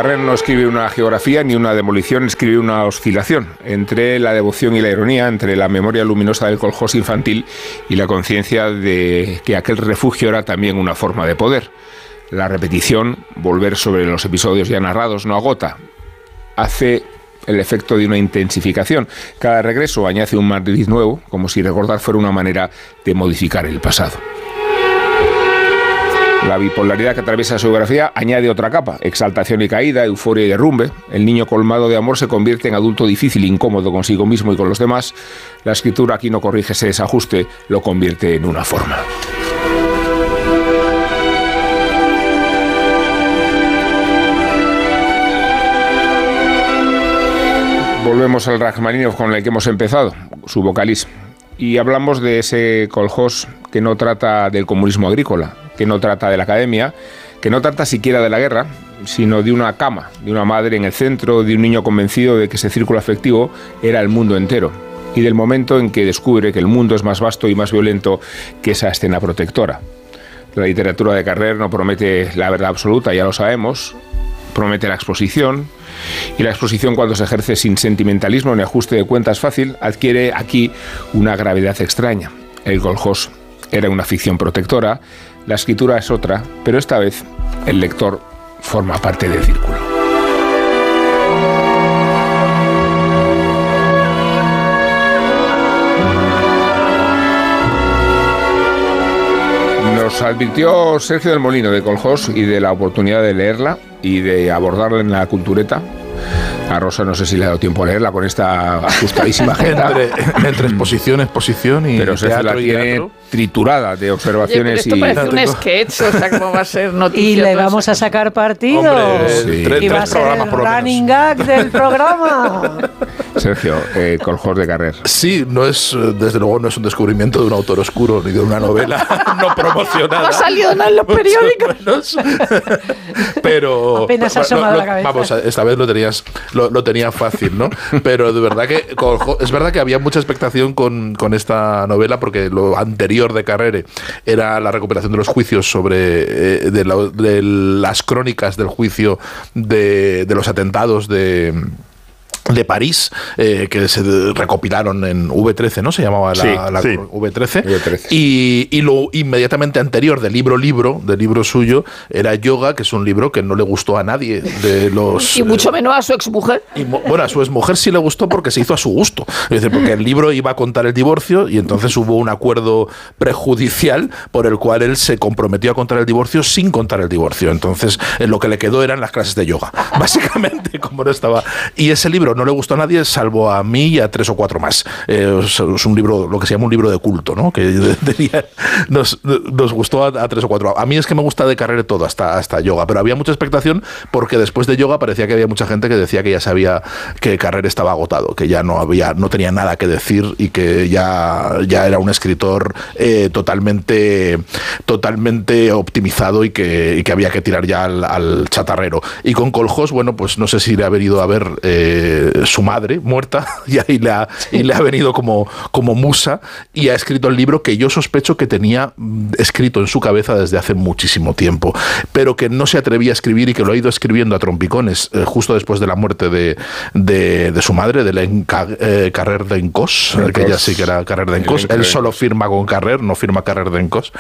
Carrer no escribe una geografía ni una demolición, escribe una oscilación entre la devoción y la ironía, entre la memoria luminosa del Koljós infantil y la conciencia de que aquel refugio era también una forma de poder. La repetición, volver sobre los episodios ya narrados, no agota, hace el efecto de una intensificación. Cada regreso añade un matiz nuevo, como si recordar fuera una manera de modificar el pasado. La bipolaridad que atraviesa su biografía añade otra capa: exaltación y caída, euforia y derrumbe. El niño colmado de amor se convierte en adulto difícil, incómodo consigo mismo y con los demás. La escritura aquí no corrige ese desajuste, lo convierte en una forma. Volvemos al Rachmaninoff con el que hemos empezado, su vocalís. Y hablamos de ese Koljós que no trata del comunismo agrícola, que no trata de la academia, que no trata siquiera de la guerra, sino de una cama, de una madre en el centro, de un niño convencido de que ese círculo afectivo era el mundo entero, y del momento en que descubre que el mundo es más vasto y más violento que esa escena protectora. La literatura de Carrer no promete la verdad absoluta, ya lo sabemos, promete la exposición, y la exposición, cuando se ejerce sin sentimentalismo ni ajuste de cuentas fácil, adquiere aquí una gravedad extraña. El Koljós era una ficción protectora, la escritura es otra, pero esta vez el lector forma parte del círculo. Nos advirtió Sergio del Molino de Koljós y de la oportunidad de leerla y de abordarla en la cultureta. A Rosa no sé si le ha dado tiempo a leerla con esta ajustadísima agenda. entre exposición y pero teatro la tiene teatro triturada de observaciones. Oye, pero esto parece un sketch, o sea, ¿cómo va a ser noticia? Y le vamos a sacar partido. Hombre, sí. Y va a ser el running gag del programa. Sergio, Koljós de Carrer. Sí, no es, desde luego no es un descubrimiento de un autor oscuro ni de una novela no promocionada. No ha salido nada en los periódicos. Pero apenas ha asomado la cabeza. Vamos, esta vez lo tenía fácil, ¿no? Pero de verdad que es verdad que había mucha expectación con esta novela, porque lo anterior de Carrere era la recuperación de los juicios sobre de las crónicas del juicio de los atentados de París, que se recopilaron en V13, ¿no? Se llamaba sí. V13. V13. Y lo inmediatamente anterior del libro suyo, era Yoga, que es un libro que no le gustó a nadie de los... Y mucho menos a su exmujer. Bueno, a su exmujer sí le gustó porque se hizo a su gusto. Es decir, porque el libro iba a contar el divorcio y entonces hubo un acuerdo prejudicial por el cual él se comprometió a contar el divorcio sin contar el divorcio. Entonces, lo que le quedó eran las clases de yoga, básicamente, como no estaba. Y ese libro no le gustó a nadie, salvo a mí y a 3 o 4 más. Es un libro, lo que se llama un libro de culto, ¿no? Que nos gustó a 3 o 4. A mí es que me gusta de Carrere todo, hasta Yoga, pero había mucha expectación porque después de Yoga parecía que había mucha gente que decía que ya sabía que Carrere estaba agotado, que ya no tenía nada que decir y que ya era un escritor totalmente optimizado y que había que tirar ya al chatarrero. Y con Koljós, bueno, pues no sé si le ha venido a ver su madre muerta y ahí le ha venido como musa y ha escrito el libro que yo sospecho que tenía escrito en su cabeza desde hace muchísimo tiempo, pero que no se atrevía a escribir y que lo ha ido escribiendo a trompicones justo después de la muerte de su madre, de Carrer d'Encós, que ella sí que era Carrer d'Encós. Él solo firma con Carrer, no firma Carrer d'Encós,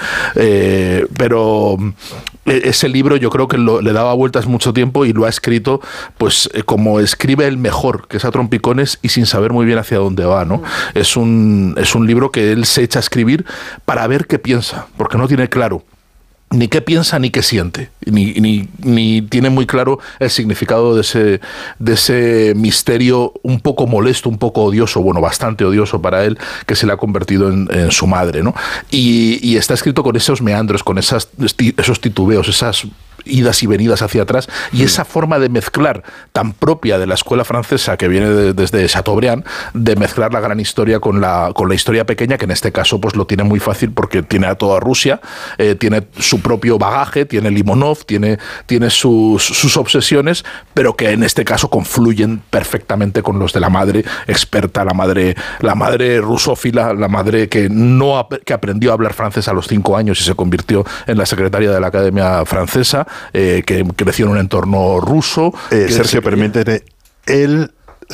pero ese libro yo creo que le daba vueltas mucho tiempo y lo ha escrito pues como escribe el mejor, que es a trompicones y sin saber muy bien hacia dónde va, ¿no? Es un libro que él se echa a escribir para ver qué piensa, porque no tiene claro ni qué piensa ni qué siente, ni tiene muy claro el significado de ese misterio un poco molesto, un poco odioso, bueno, bastante odioso para él, que se le ha convertido en su madre, ¿no? Y está escrito con esos meandros, con esos titubeos, esas idas y venidas hacia atrás, y esa forma de mezclar tan propia de la escuela francesa que viene desde Chateaubriand, de mezclar la gran historia con la historia pequeña, que en este caso pues lo tiene muy fácil porque tiene a toda Rusia, tiene su propio bagaje, tiene Limonov, tiene sus obsesiones, pero que en este caso confluyen perfectamente con los de la madre experta, la madre rusófila, la madre que aprendió a hablar francés a los 5 años y se convirtió en la secretaria de la Academia Francesa, que creció en un entorno ruso. Sergio, permíteme, él